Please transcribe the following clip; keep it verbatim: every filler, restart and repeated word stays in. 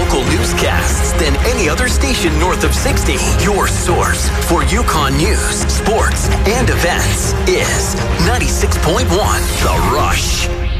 local newscasts than any other station north of sixty. Your source for Yukon news, sports, and events is ninety-six point one The Rush.